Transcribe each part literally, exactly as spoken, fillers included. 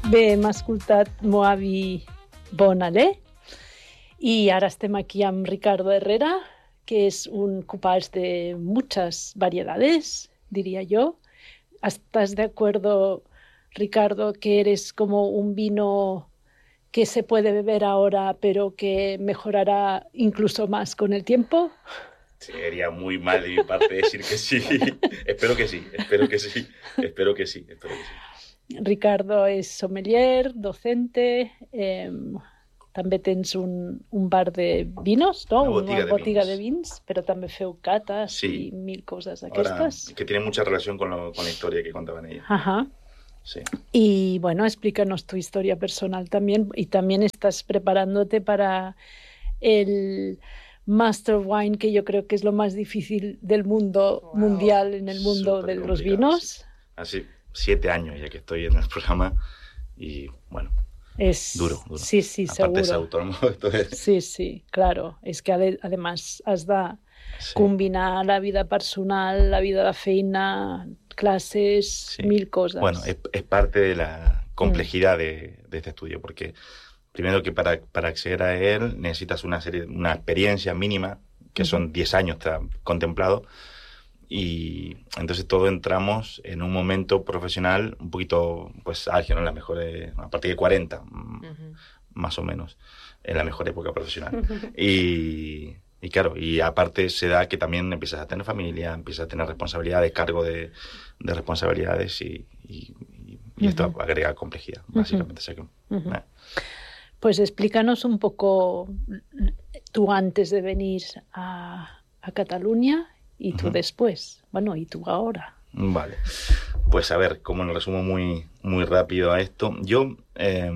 Bé, hem escoltat Moavi Bonalé i ara estem aquí amb Ricardo Herrera, que es un cupage de muchas variedades, diría yo. ¿Estás de acuerdo, Ricardo, que eres como un vino que se puede beber ahora, pero que mejorará incluso más con el tiempo? Sería muy mal de mi parte decir que sí. Espero que sí, espero que sí, espero que sí, espero que sí. Ricardo és sommelier, docente, eh, també tens un, un bar de vinos, no? Una botiga, Una de, botiga vinos. de vins, però també feu catas sí. y mil cosas d'aquestes. Que tiene mucha relación con, lo, con la historia que contaban ella. Ajá. Sí. Y bueno, explícanos tu historia personal también, y también estás preparándote para el Master Wine, que yo creo que es lo más difícil del mundo wow. mundial, en el mundo Súper de los vinos. Sí. Así, siete años ya que estoy en el programa y bueno, es duro, duro. Sí, sí, Aparte seguro. Es autónomo, esto es... Sí, sí, claro. Es que ade- además has de sí. combinar la vida personal, la vida de feina, clases, sí. mil cosas. Bueno, es, es parte de la complejidad mm. de, de este estudio, porque primero que para, para acceder a él necesitas una serie, una experiencia mínima, que uh-huh. son diez años contemplado, y entonces todos entramos en un momento profesional un poquito pues álgido, en la mejor, a partir de cuarenta, uh-huh. más o menos, en la mejor época profesional. Uh-huh. Y, y claro, y aparte se da que también empiezas a tener familia, empiezas a tener responsabilidades, cargo de, de responsabilidades y, y, y esto uh-huh. agrega complejidad, básicamente. Uh-huh. O sea que, uh-huh. eh. Pues explícanos un poco tú antes de venir a, a Cataluña y tú uh-huh. después, bueno, y tú ahora. Vale, pues a ver, como lo resumo muy, muy rápido a esto, yo eh,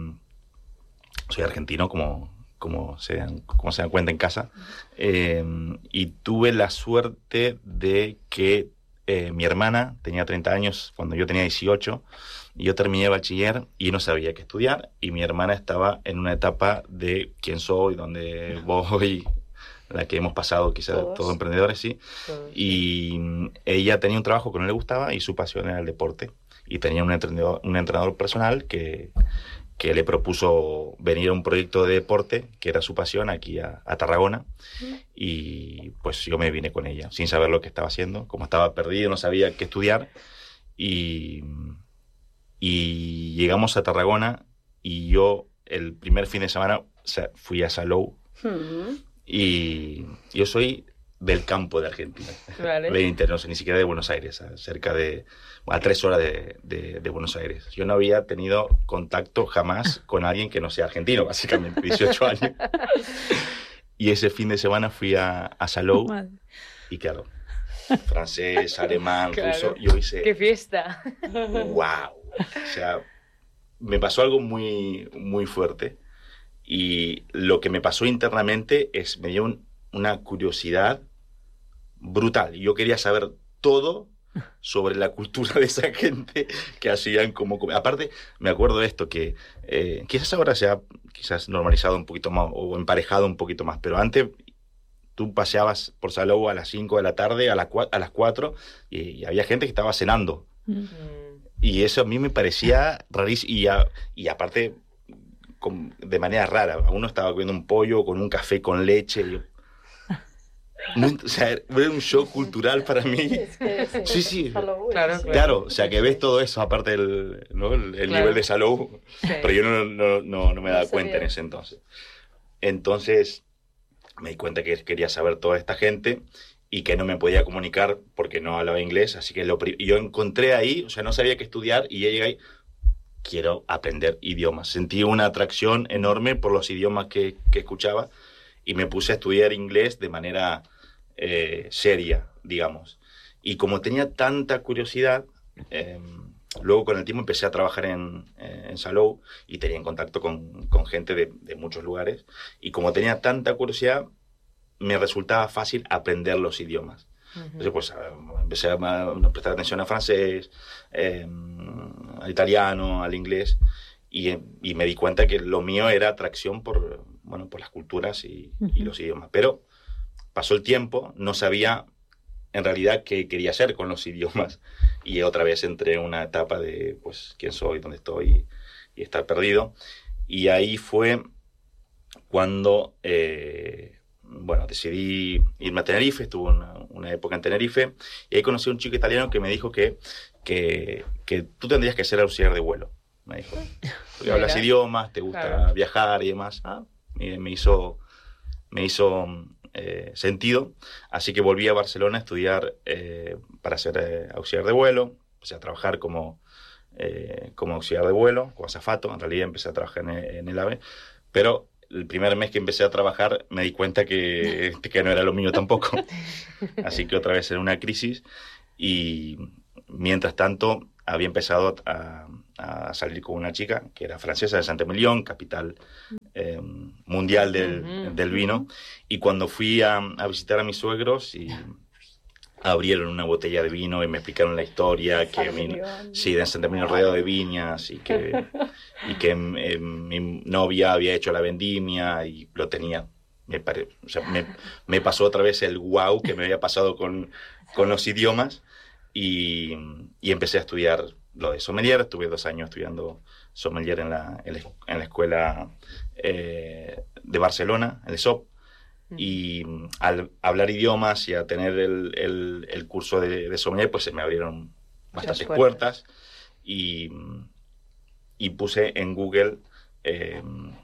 soy argentino, como, como, se dan, como se dan cuenta en casa, eh, y tuve la suerte de que eh, mi hermana tenía treinta años cuando yo tenía dieciocho, y yo terminé bachiller y no sabía qué estudiar, y mi hermana estaba en una etapa de quién soy, dónde voy, la que hemos pasado quizás todos, todos emprendedores, sí. Todos. Y ella tenía un trabajo que no le gustaba y su pasión era el deporte. Y tenía un entrenador, un entrenador personal que, que le propuso venir a un proyecto de deporte, que era su pasión, aquí a, a Tarragona. Uh-huh. Y pues yo me vine con ella, sin saber lo que estaba haciendo. Como estaba perdido, no sabía qué estudiar. Y, y llegamos a Tarragona y yo el primer fin de semana o sea, fui a Salou. Uh-huh. Y yo soy del campo de Argentina, vale. De interior, no sé, ni siquiera de Buenos Aires, a cerca de, a tres horas de, de, de Buenos Aires. Yo no había tenido contacto jamás con alguien que no sea argentino, básicamente, dieciocho años. Y ese fin de semana fui a, a Salou, vale. Y claro, francés, alemán, claro. ruso, yo hice... ¡Qué fiesta! ¡Wow! O sea, me pasó algo muy, muy fuerte. Y lo que me pasó internamente es, me dio un, una curiosidad brutal. Yo quería saber todo sobre la cultura de esa gente que hacían como... Aparte, me acuerdo de esto, que eh, quizás ahora se ha quizás normalizado un poquito más o emparejado un poquito más, pero antes tú paseabas por Salou a las cinco de la tarde, a, la, a las cuatro, y, y había gente que estaba cenando. Mm. Y eso a mí me parecía rarísimo. Y, a, y aparte... de manera rara, uno estaba comiendo un pollo con un café con leche, y yo... no, o sea, era un shock cultural para mí. Es que, sí, sí, sí. Claro, claro, claro, o sea, que ves todo eso, aparte del ¿no? el, el claro. nivel de Salou, sí. Pero yo no, no, no, no me daba no cuenta en ese entonces. Entonces me di cuenta que quería saber toda esta gente y que no me podía comunicar porque no hablaba inglés, así que lo, yo encontré ahí, o sea, no sabía qué estudiar y ya llegué ahí. Quiero aprender idiomas. Sentí una atracción enorme por los idiomas que, que escuchaba y me puse a estudiar inglés de manera eh, seria, digamos. Y como tenía tanta curiosidad, eh, luego con el tiempo empecé a trabajar en, eh, en Salou y tenía en contacto con, con gente de, de muchos lugares. Y como tenía tanta curiosidad, me resultaba fácil aprender los idiomas. Entonces, pues empecé a prestar atención a francés, eh, al italiano, al inglés, y, y me di cuenta que lo mío era atracción por, bueno, por las culturas y, uh-huh. y los idiomas. Pero pasó el tiempo, no sabía en realidad qué quería hacer con los idiomas, y otra vez entré en una etapa de, pues, quién soy, dónde estoy, y estar perdido. Y ahí fue cuando, eh, bueno, decidí irme a Tenerife, estuve una, una época en Tenerife, y ahí conocí a un chico italiano que me dijo que, que, que tú tendrías que ser auxiliar de vuelo, me dijo. Porque hablas idiomas, te gusta claro. viajar y demás. Ah, y me hizo, me hizo eh, sentido, así que volví a Barcelona a estudiar eh, para ser eh, auxiliar de vuelo, empecé a trabajar como... Eh, como auxiliar de vuelo, como azafato. En realidad empecé a trabajar en, en el AVE, pero el primer mes que empecé a trabajar me di cuenta que, que no era lo mío tampoco. Así que otra vez en una crisis, y mientras tanto había empezado a, a salir con una chica que era francesa, de Saint-Émilion, capital eh, mundial del, uh-huh. del vino, y cuando fui a, a visitar a mis suegros y abrieron una botella de vino y me explicaron la historia, que mi, sí, de Saint-Émilion rodeado de viñas, y que, y que eh, mi novia había hecho la vendimia y lo tenía. Me, pare, o sea, me, me pasó otra vez el wow que me había pasado con, con los idiomas, y, y empecé a estudiar lo de sommelier. Estuve dos años estudiando sommelier en la, en la, en la escuela eh, de Barcelona, el E S O P. Y al hablar idiomas y a tener el, el, el curso de, de sommelier, pues se me abrieron bastantes puertas, puertas y, y puse en Google eh,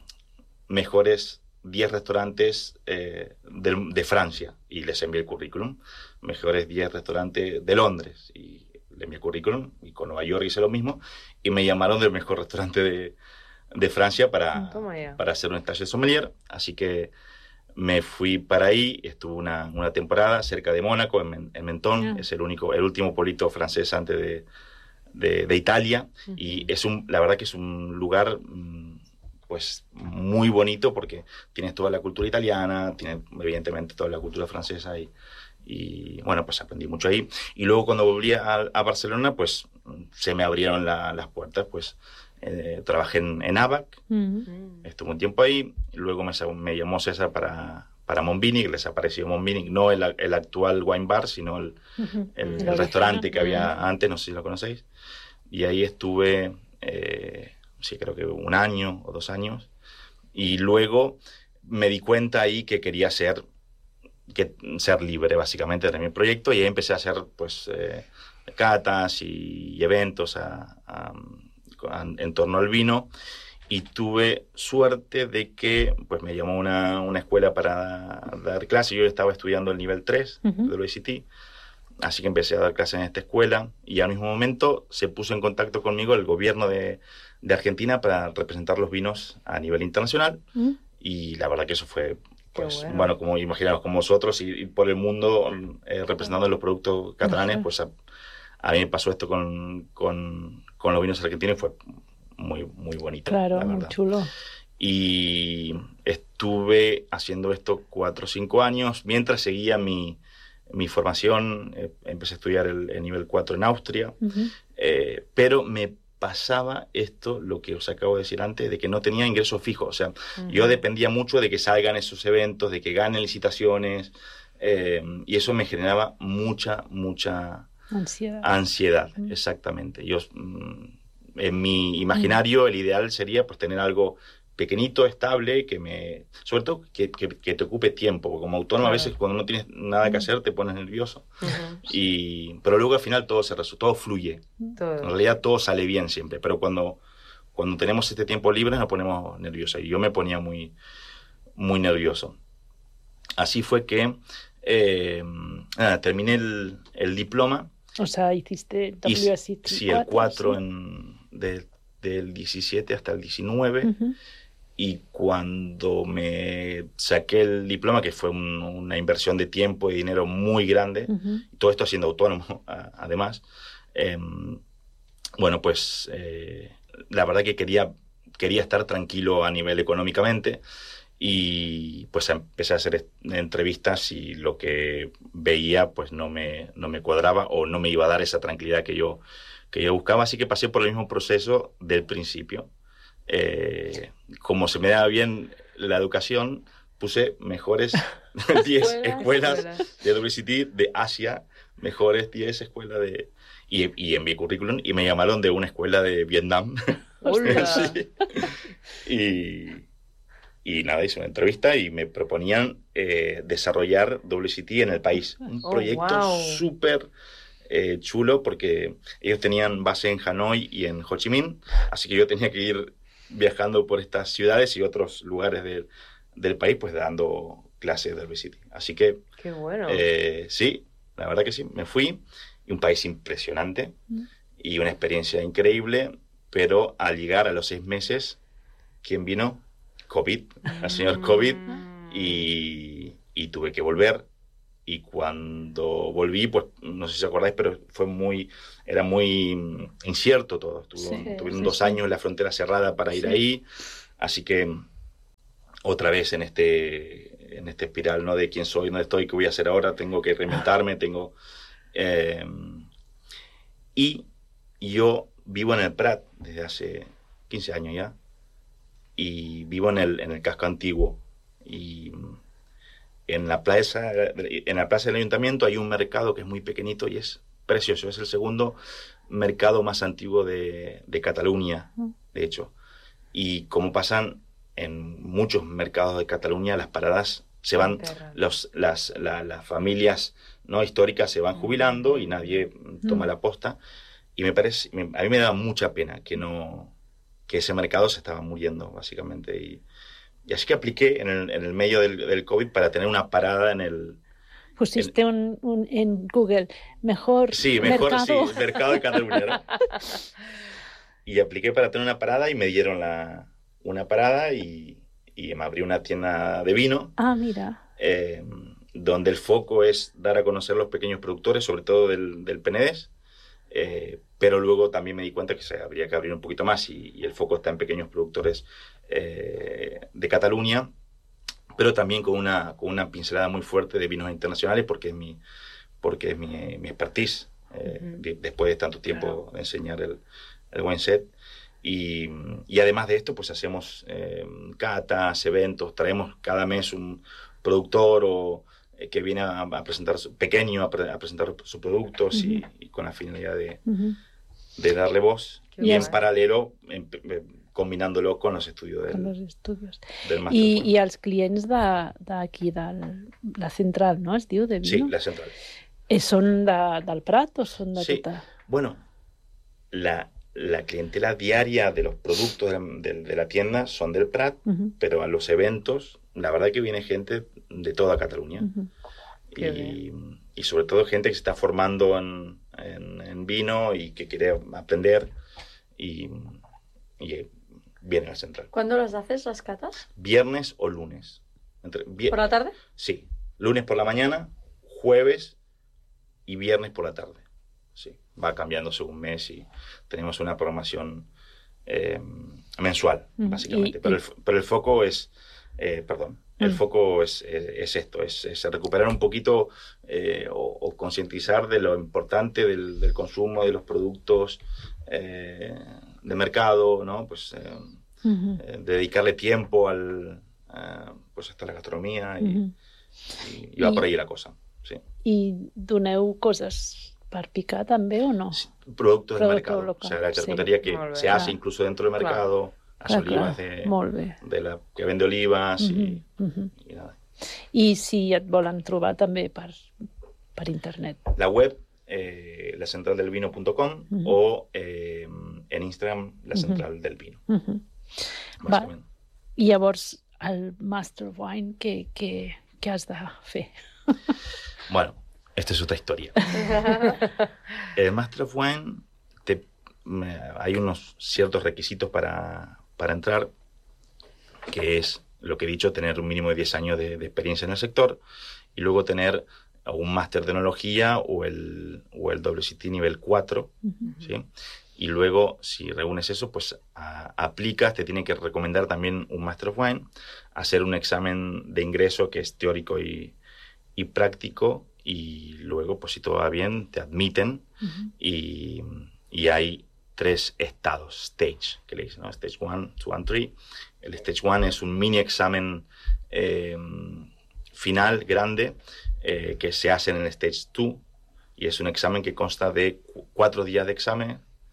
mejores diez restaurantes eh, de, de Francia, y les envié el currículum. Mejores diez restaurantes de Londres, y le envié el currículum, y con Nueva York hice lo mismo, y me llamaron del mejor restaurante de, de Francia para, para hacer un stage de sommelier. Así que me fui para ahí, estuve una, una temporada cerca de Mónaco, en, en Menton, yeah. es el único, el último pueblito francés antes de, de, de Italia, uh-huh. y es un, la verdad que es un lugar pues muy bonito, porque tienes toda la cultura italiana, tienes evidentemente toda la cultura francesa, y, y bueno, pues aprendí mucho ahí. Y luego cuando volví a, a Barcelona, pues se me abrieron la, las puertas, pues Eh, trabajé en, en A B A C, uh-huh. estuve un tiempo ahí, luego me, me llamó César para, para Monbini, que les apareció Monbini, no el, el actual wine bar, sino el, uh-huh. el, el restaurante que había uh-huh. antes, no sé si lo conocéis, y ahí estuve, eh, sí, creo que un año o dos años, y luego me di cuenta ahí que quería ser, que, ser libre, básicamente, de mi proyecto, y ahí empecé a hacer, pues, eh, catas y, y eventos a, a en torno al vino, y tuve suerte de que pues me llamó una, una escuela para dar clase. Yo estaba estudiando el nivel tres uh-huh. del O E C T, así que empecé a dar clase en esta escuela, y al mismo momento se puso en contacto conmigo el gobierno de, de Argentina para representar los vinos a nivel internacional, uh-huh. y la verdad que eso fue, pues, bueno. bueno, como imaginaos, como vosotros, y, y por el mundo eh, representando los productos catalanes, uh-huh. pues a, a mí me pasó esto con, con, con los vinos argentinos, y fue muy, muy bonito. Claro, la verdad. muy chulo. Y estuve haciendo esto cuatro o cinco años, mientras seguía mi, mi formación. Eh, empecé a estudiar el, el nivel cuatro en Austria, uh-huh. eh, pero me pasaba esto, lo que os acabo de decir antes, de que no tenía ingresos fijos. O sea, uh-huh. yo dependía mucho de que salgan esos eventos, de que ganen licitaciones, eh, y eso me generaba mucha, mucha... Ansiedad. Ansiedad, mm. exactamente. Yo, en mi imaginario, mm. el ideal sería pues tener algo pequeñito, estable, que me... Sobre todo que, que, que te ocupe tiempo, porque como autónomo claro. a veces cuando no tienes nada que hacer te pones nervioso. Uh-huh. Y, pero luego al final todo se resuelve, todo fluye. Todo. En realidad todo sale bien siempre, pero cuando, cuando tenemos este tiempo libre nos ponemos nerviosos. Y yo me ponía muy, muy nervioso. Así fue que eh, nada, terminé el, el diploma. O sea, hiciste W S E T. Sí, el cuatro, ¿sí? en, de, del diecisiete hasta el diecinueve. Uh-huh. Y cuando me saqué el diploma, que fue un, una inversión de tiempo y dinero muy grande, uh-huh. todo esto siendo autónomo, a, además, eh, bueno, pues eh, la verdad que quería, quería estar tranquilo a nivel económicamente. Y pues empecé a hacer entrevistas, y lo que veía pues no me, no me cuadraba, o no me iba a dar esa tranquilidad que yo, que yo buscaba. Así que pasé por el mismo proceso del principio. Eh, como se me daba bien la educación, puse mejores diez escuelas, escuelas de W S E T de Asia, mejores diez escuelas de... Y, y envié currículum, y me llamaron de una escuela de Vietnam. Hola. Sí. Y, y nada, hice una entrevista y me proponían eh, desarrollar W C T en el país. Un Oh, proyecto wow. súper eh, chulo porque ellos tenían base en Hanoi y en Ho Chi Minh, así que yo tenía que ir viajando por estas ciudades y otros lugares de, del país, pues dando clases de W C T. Así que, Qué bueno. eh, sí, la verdad que sí, me fui. Y un país impresionante Mm. y una experiencia increíble, pero al llegar a los seis meses, ¿quién vino? COVID, el señor COVID, Mm. y, y tuve que volver. Y cuando volví, pues no sé si os acordáis, pero fue muy, era muy mm, incierto todo. Estuvo, Sí, tuvieron sí, dos sí. años la frontera cerrada para ir Sí. ahí, así que otra vez en este, en este espiral, ¿no? De quién soy, dónde estoy, qué voy a hacer ahora, tengo que reinventarme, tengo... eh, y yo vivo en el Prat desde hace quince años ya, y vivo en el, en el casco antiguo. Y en la plaza, en la plaza del ayuntamiento hay un mercado que es muy pequeñito y es precioso. Es el segundo mercado más antiguo de, de Cataluña, de hecho. Y como pasan en muchos mercados de Cataluña, las paradas se van, Enterran. los, las, la- las familias no históricas se van jubilando y nadie toma Mm. la posta. Y me parece, me- a mí me da mucha pena que no, que ese mercado se estaba muriendo, básicamente. Y, y así que apliqué en el, en el medio del, del COVID para tener una parada en el... Pusiste un, un- en Google, mejor Sí, mejor, mercado. sí, mercado de Cataluña, ¿no? Y apliqué para tener una parada y me dieron la, una parada y, y me abrí una tienda de vino, Ah, mira. eh, donde el foco es dar a conocer los pequeños productores, sobre todo del, del Penedés, eh, pero luego también me di cuenta que se habría que abrir un poquito más y, y el foco está en pequeños productores eh, de Cataluña, pero también con una, con una pincelada muy fuerte de vinos internacionales porque es mi, porque es mi, mi expertise, eh, Ujú. de- después de tanto tiempo Claro. de enseñar el, el wine set. Y, y además de esto, pues hacemos eh, catas, eventos, traemos cada mes un productor o, eh, que viene a, a presentar, su, pequeño, a, pre, a presentar sus productos y, y con la finalidad de, Ujú. de darle voz. Qué Y en guay. paralelo, en, en, combinándolo con los estudios Con los del, estudios. del Master I, Wine. I els clients de- d'aquí, de, la central, no? Es diu, de Sí, vino? la central. Eh, són de, del Prat o són de Sí. tota? Bueno, la, la clientela diaria de los productos de, de, de la tienda son del Prat, Ujú, pero a los eventos, la verdad que viene gente de toda Cataluña. ujú. Qué Y, y sobre todo gente que se está formando en, en, en vino y que quiere aprender y, y viene a la central. ¿Cuándo las haces, las catas? Viernes o lunes. Entre, vi- ¿Por la tarde? Sí, lunes por la mañana, jueves y viernes por la tarde. Sí, va cambiando según mes y tenemos una programación eh, mensual, Mm, básicamente. y- pero, y- el, pero el foco es, eh, perdón, el Mm. foco es, es, es esto, es, es recuperar un poquito eh, o, o concientizar de lo importante del, del consumo de los productos eh, de mercado, ¿no? Pues eh, Ujú, eh, dedicarle tiempo al, a, pues hasta la gastronomía y, ujú. y, y va Y- por ahí la cosa. Sí. I doneu coses per picar també o no? Sí, productos del Producto mercado. local, O sea, la sí. charcutería que Molt bé. se hace Clar. incluso dentro del Clar. mercado, las Clar, olivas clar. de, Molt bé. de la que vende olivas y, Ujú, ujú. y nada. I si et volen trobar també per, per internet. La web, eh, la central del vino punto com Ujú. o eh, en Instagram, la Ujú. central del vino. Ujú. Básicamente. I llavors, el Master of Wine, què, què, què has de fer? Bueno, esta es otra historia. El Master of Wine, te, me- hay unos ciertos requisitos para, para entrar, que es lo que he dicho, tener un mínimo de diez años de, de experiencia en el sector y luego tener un máster de enología o el, o el W C T nivel cuatro, Ujú. ¿sí? Y luego, si reúnes eso, pues a- aplicas, te tienen que recomendar también un Master of Wine, hacer un examen de ingreso que es teórico y, y práctico, y luego, pues si todo va bien, te admiten Ujú. y, y hay tres estados, stage, que le dicen, ¿no? Stage one, two and three. El stage one es un mini examen eh, final, grande, eh, que se hace en el stage two, y es un examen que consta de cu- cuatro días de examen,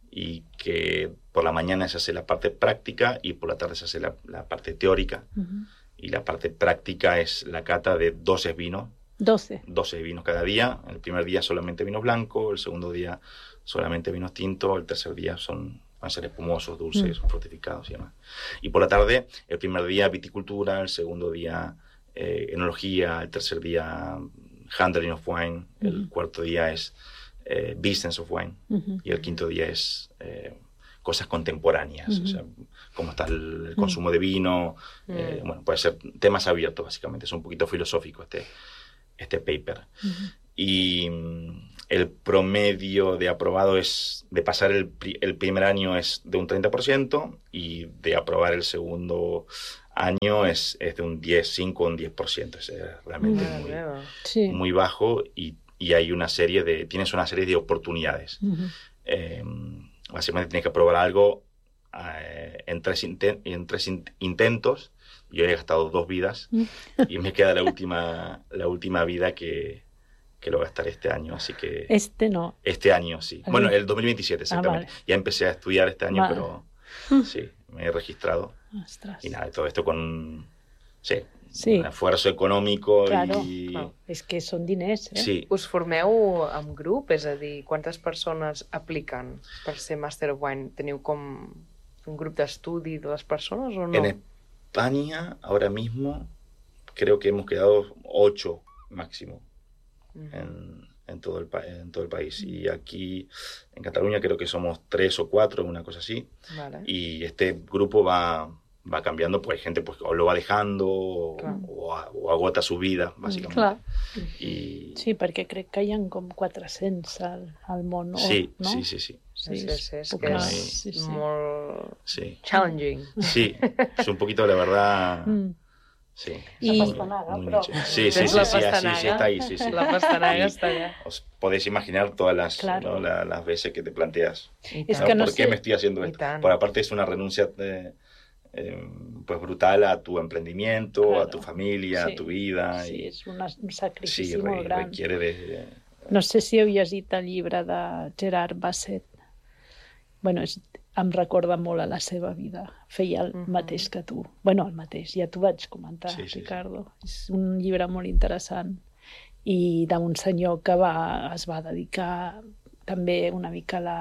y que por la mañana se hace la parte práctica y por la tarde se hace la, la parte teórica. Uh-huh. Y la parte práctica es la cata de doce vinos. doce. doce vinos cada día. El primer día solamente vinos blancos, el segundo día solamente vinos tintos, el tercer día son, van a ser espumosos, dulces, mm. fortificados y demás. Y por la tarde, el primer día viticultura, el segundo día eh, enología, el tercer día handling of wine, mm-hmm. el cuarto día es eh, business of wine mm-hmm. y el quinto día es eh, cosas contemporáneas, mm-hmm. o sea, cómo está el, el consumo mm. de vino, mm. eh, bueno, puede ser temas abiertos básicamente, es un poquito filosófico este, este paper. Mm-hmm. Y el promedio de aprobado es, de pasar el, el primer año es de un treinta por ciento y de aprobar el segundo año es, es de un diez, cinco o un diez por ciento. Es realmente mm. muy, sí. muy bajo y, y hay una serie de, tienes una serie de oportunidades. Uh-huh. Eh, básicamente tienes que aprobar algo eh, en, tres inten- en tres in- intentos. Yo he gastado dos vidas y me queda la última, la última vida que... que lo gastaré este año, así que... Este no. Este año, sí. ¿Así? Bueno, el dos mil veintisiete, exactamente. Ah, vale. Ya empecé a estudiar este año, vale. pero sí, me he registrado. Ostras. Y nada, todo esto con sí, sí. un esfuerzo econòmic claro, i... Claro. És que són diners, eh? Sí. Us formeu en grup? És a dir, quantes persones apliquen per ser Master of Wine? Teniu com un grup d'estudi de les persones o no? En España, ahora mismo, creo que hemos quedado ocho máximo. En, en, todo el, en todo el país. Y aquí en Cataluña creo que somos tres o cuatro, una cosa así. Vale. Y este grupo va, va cambiando, pues hay gente pues, o lo va dejando claro. o, o, o agota su vida, básicamente. Clar. I... Sí, perquè crec que hi ha com quatre-cents al, al món, sí, no? Sí, sí, sí. Sí, sí, sí, és que és sí, sí. molt sí. challenging. Sí, es un poquito, la verdad... Mm. Sí. Y... La pastanaga, pero... Sí, sí, sí, sí, sí, sí, sí, está ahí, sí, sí. La pastanaga está allá. Os podéis imaginar todas las, claro. ¿no? la, las veces que te planteas, es ¿no? que no ¿por sé... qué me estoy haciendo esto? Por aparte es una renuncia eh, eh, pues brutal a tu emprendimiento, claro. a tu familia, sí. a tu vida. Sí, y... és una, un sacrifici sí, molt re, gran. Requiere de... No sé si havies dit el llibre de Gerard Basset. Bueno, és, em recorda molt a la seva vida. Feia el uh-huh. mateix que tu. Bueno, el mateix, ja t'ho vaig comentar, sí, sí, Ricardo. Sí. És un llibre molt interessant. I d'un senyor que va, es va dedicar també una mica a la...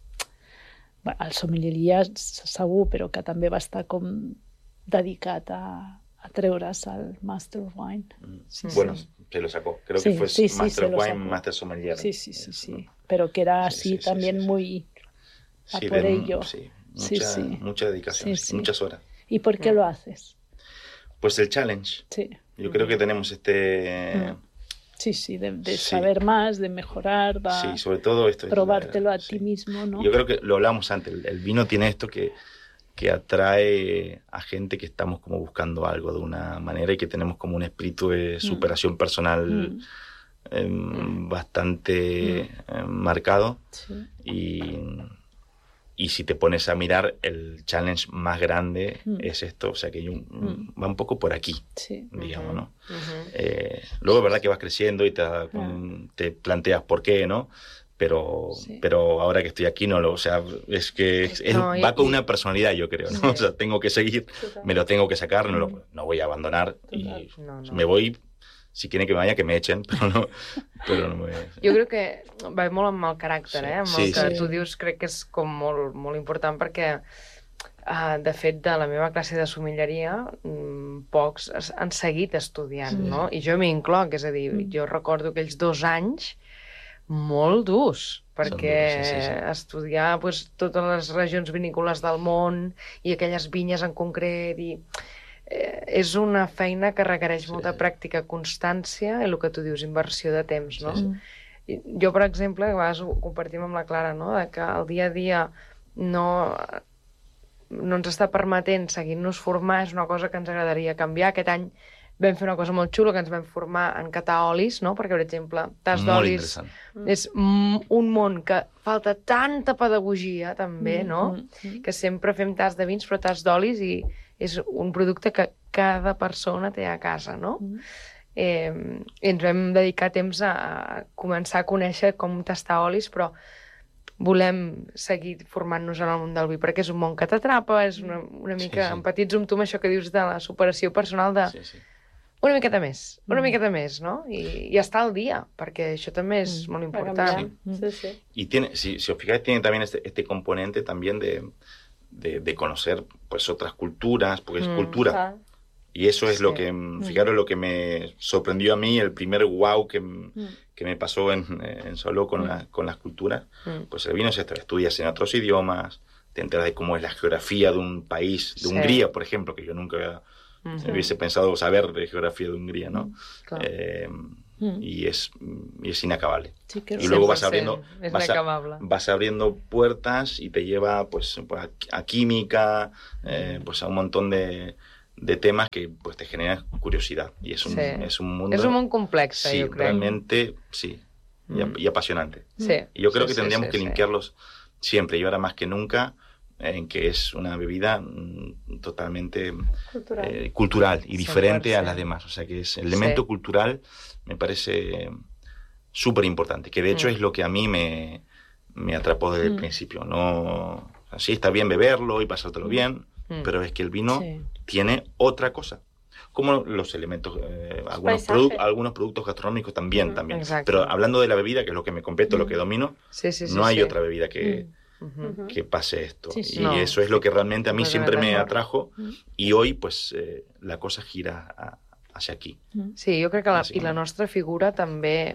al sommelieria segur, però que també va estar com dedicat a, a treure's el Master of Wine. Sí, bueno, sí. se lo sacó. Creo sí, que fue sí, sí, Master of Wine, sacó. Master Sommelier. Sí, sí, sí, sí. ¿No? Pero que era así sí, sí, también sí, sí, muy... a sí, por de, ello. Sí, mucha, sí, sí. mucha dedicación, sí, sí. muchas horas. ¿Y por qué mm. lo haces? Pues el challenge. Sí. Yo mm. creo que tenemos este... Mm. Sí, sí, de, de sí. saber más, de mejorar, de sí, sobre todo esto, probártelo la, a sí. ti mismo, ¿no? Yo creo que lo hablamos antes, el, el vino tiene esto que, que atrae a gente que estamos como buscando algo de una manera y que tenemos como un espíritu de superación mm. personal mm. Eh, mm. bastante mm. Eh, marcado sí. y... Y si te pones a mirar, el challenge más grande mm. es esto. O sea, que un, mm. va un poco por aquí, sí. digamos, ¿no? Uh-huh. Eh, luego es verdad que vas creciendo y te, uh-huh. te planteas por qué, ¿no? Pero, sí. pero ahora que estoy aquí, no lo... O sea, es que es, es, no, va y, con una personalidad, yo creo, ¿no? Sí. O sea, tengo que seguir, Total. me lo tengo que sacar, no, lo, no voy a abandonar. Total. Y no, no. me voy... Si quieren que me vaya, que me echen, però no, però no me... Jo crec que va molt amb el caràcter, sí. eh? Amb sí, el que sí. tu dius crec que és com molt, molt important perquè, uh, de fet, de la meva classe de sommelleria, um, pocs han seguit estudiant, sí. no? I jo m'hi incloc, és a dir, mm. jo recordo aquells dos anys molt durs, perquè durs, sí, sí. estudiar pues, totes les regions vinícoles del món i aquelles vinyes en concret i... Eh, és una feina que requereix sí. molta pràctica, constància i el que tu dius, inversió de temps, no? Sí, sí. Jo, per exemple, a vegades ho compartim amb la Clara, no? De que el dia a dia no, no ens està permetent seguir-nos formar, és una cosa que ens agradaria canviar. Aquest any vam fer una cosa molt xula, que ens vam formar en catar olis, no? Perquè, per exemple, tas d'olis és un món que falta tanta pedagogia, també, no? Mm-hmm. Que sempre fem tas de vins, però tas d'olis i és un producte que cada persona té a casa, no? Mm. Eh, ens vam dedicar temps a començar a conèixer com tastar olis, però volem seguir formant-nos en el món del vi, perquè és un món que t'atrapa, és una, una mica... Sí, sí. Empatitzo amb tu amb això que dius de la superació personal de... Sí, sí. Una miqueta més, una Mm. miqueta més, ¿no? I, y estar al día, perquè això també és Mm. molt Va important. canviar. Sí, sí. Y tiene, si, si os fijáis, tiene también este, este componente también de, de, de conocer pues otras culturas, porque es Mm, cultura. Clar. Y eso es Sí. lo que, fijaros, lo que me sorprendió a mí, el primer wow que, Mm. que me pasó en, en Solo con, Mm. la- con las culturas. Mm. Pues el vino es esto, estudias en otros idiomas, te enteras de cómo es la geografía de un país, de Sí. Hungría, por ejemplo, que yo nunca había- Mhm. hubiese pensado saber de geografía de Hungría, ¿no? Clar. Eh, Mm. y, es, y es inacabable. Sí que Y luego vas cent per cent. abriendo, És vas, a- inacabable. vas abriendo puertas y te lleva pues, pues, a, a química, eh, pues a un montón de, de temas que pues te generan curiosidad. Y es un, Sí. es un mundo És un món complex, sí, jo crec. realmente sí, y, Mm. y apasionante. Sí. Y yo creo Sí, que sí, tendríamos sí, que sí. limpiarlos siempre y ahora más que nunca, en que es una bebida mm, totalmente Cultural. eh, cultural y diferente a cent per cent. las demás. O sea que es el elemento Sí. cultural me parece súper importante, que de hecho Mm. es lo que a mí me, me atrapó desde el Mm. principio. No, así está bien beberlo y pasártelo bien, Mm. pero es que el vino Sí. tiene otra cosa. Como los elementos, eh, algunos, paisaje. produ- algunos productos gastronómicos también, Mm, también. exacto. Pero hablando de la bebida, que es lo que me compete, lo que domino, Sí, sí, sí, no hay sí. otra bebida que, Mhm. Ujú. que pase esto. Sí, sí. Y No. eso es lo que realmente a mí siempre me Completamente atrajo. Mm. Y hoy, pues, eh, la cosa gira a- hacia aquí. Sí, jo crec que la, i Bàsicament. la nostra figura també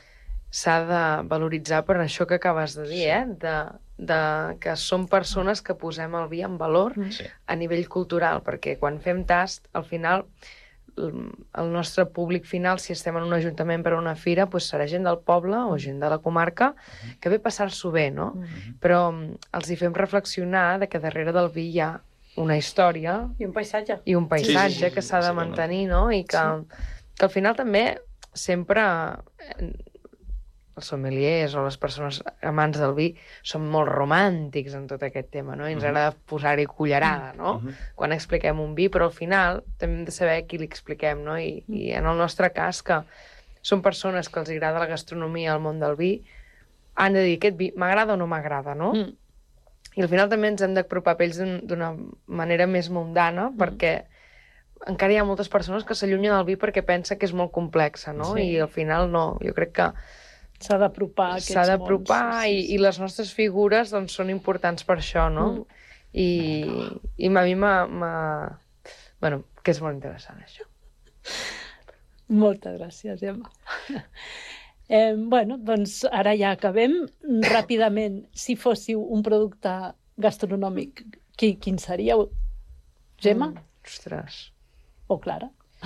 s'ha de valoritzar per això que acabes de dir, Sí. eh? De, de que som persones que posem el vi en valor Mm. Sí. a nivell cultural, perquè quan fem tast, al final, el el nostre públic final, si estem en un ajuntament per a una fira, doncs serà gent del poble o gent de la comarca que ve a passar-s'ho bé, no? Mm. Però mm, els hi fem reflexionar de que darrere del vi hi ha una història I un paisatge. i un paisatge Sí, sí, sí, que s'ha de bàsicament. mantenir, no? I que, que al final també sempre eh, els sommeliers o les persones amants del vi són molt romàntics en tot aquest tema, no? I ens Mhm. agrada posar-hi cullerada, no? Ujú. Quan expliquem un vi, però al final també hem de saber a qui li expliquem, no? I, i en el nostre cas, que són persones que els agrada la gastronomia, el món del vi, han de dir, aquest vi m'agrada o no m'agrada, no? Mm. I al final també ens hem d'apropar a ells d'un- d'una manera més mundana, perquè encara hi ha moltes persones que s'allunyen del vi perquè pensen que és molt complexa, no? Sí. I al final no, jo crec que S'ha d'apropar a aquests s'ha d'apropar mons. Sí, i, sí, i les nostres figures doncs, són importants per això, no? Mm. I, i a mi m'ha... m'ha- Bueno, que és molt interessant, això. Moltes gràcies, Emma. Eh, bueno, doncs ara ja acabem. Ràpidament, si fóssiu un producte gastronòmic, qui, quin seríeu? Gemma Mm. Ostres. o Clara?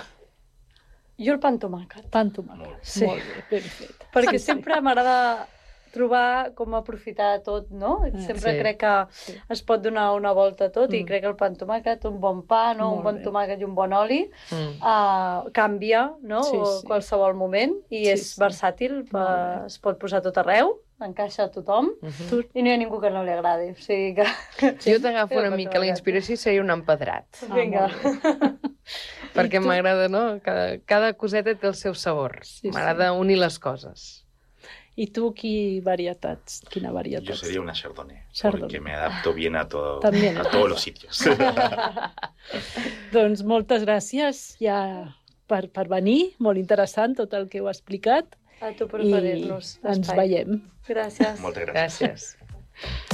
Jo el pa amb tomàquet. Pa amb tomàquet. Molt bé. Sí. Molt bé, ben fet. Perquè sempre m'agrada trobar com aprofitar tot, no? Sempre Sí. crec que Sí. es pot donar una volta a tot i Mm. crec que el pa amb tomàquet, un bon pa, no? Molt un bon bé. tomàquet i un bon oli, Mm. uh, canvia, no? Sí, O sí. qualsevol moment i Sí, és sí. versàtil, Molt bé. uh, es pot posar a tot arreu, encaixa a tothom Mhm. Tu- i no hi ha ningú que no li agradi. O sigui que... Jo t'agafo Però una per mica, la treballar. inspiració seria un empedrat. Ah, Vinga. molt Perquè I tu? m'agrada, no? Cada, cada coseta té el seu sabor. Sí, M'agrada unir les coses. I tu, qui varietats? Quina varietat? Yo sería una Chardonnay, Chardonnay. porque me adapto bien a, todo, También. a todos los sitios. Doncs moltes gràcies ja per, per venir. Molt interessant tot el que heu explicat. A tu per I oferir-nos ens l'espai. veiem. Gràcies. Moltes gràcies. Gràcies.